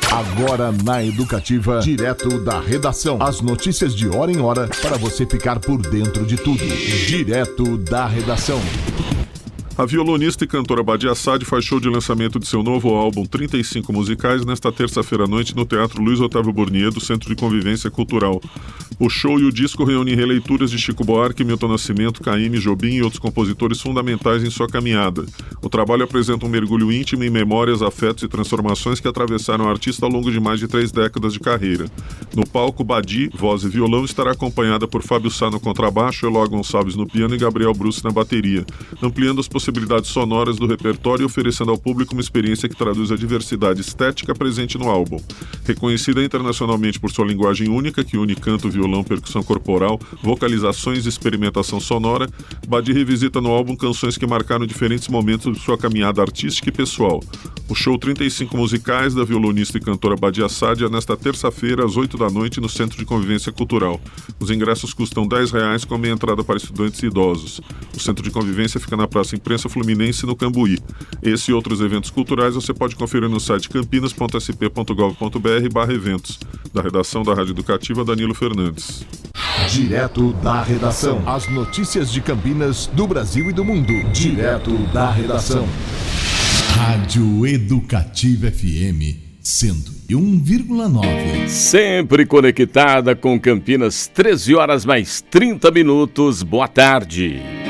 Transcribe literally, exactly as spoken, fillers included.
Agora na Educativa, direto da redação. As notícias de hora em hora para você ficar por dentro de tudo. Direto da redação. A violonista e cantora Badia Saad faz show de lançamento de seu novo álbum trinta e cinco Musicais nesta terça-feira à noite no Teatro Luiz Otávio Burnier, do Centro de Convivência Cultural. O show e o disco reúnem releituras de Chico Buarque, Milton Nascimento, Caymmi, Jobim e outros compositores fundamentais em sua caminhada. O trabalho apresenta um mergulho íntimo em memórias, afetos e transformações que atravessaram o artista ao longo de mais de três décadas de carreira. No palco, Badi, voz e violão, estará acompanhada por Fábio Sá no contrabaixo, Eloy Gonçalves no piano e Gabriel Bruce na bateria, ampliando as possibilidades sonoras do repertório e oferecendo ao público uma experiência que traduz a diversidade estética presente no álbum. Reconhecida internacionalmente por sua linguagem única, que une canto, violão, percussão corporal, vocalizações e experimentação sonora, Badi revisita no álbum canções que marcaram diferentes momentos de sua caminhada artística e pessoal. O show trinta e cinco Musicais da violonista e cantora Badia Saad é nesta terça-feira, às oito da noite, no Centro de Convivência Cultural. Os ingressos custam dez reais, com meia entrada para estudantes e idosos. O Centro de Convivência fica na Praça Imprensa Fluminense, no Cambuí. Esse e outros eventos culturais você pode conferir no site campinas ponto s p ponto gov ponto b r barra eventos. Da redação da Rádio Educativa, Danilo Fernandes. Direto da redação. As notícias de Campinas, do Brasil e do mundo. Direto da redação. Rádio Educativa F M cento e um vírgula nove. Sempre conectada com Campinas, treze horas mais trinta minutos. Boa tarde.